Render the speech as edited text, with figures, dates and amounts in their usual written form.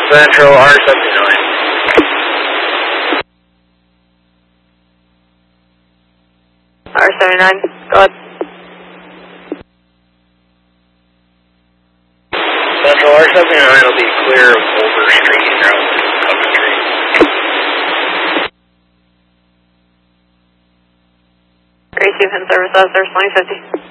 Central R79. R79, go ahead. Central R79 will be clear of Over Street and around Coventry. Gracie, in service, there's 2050.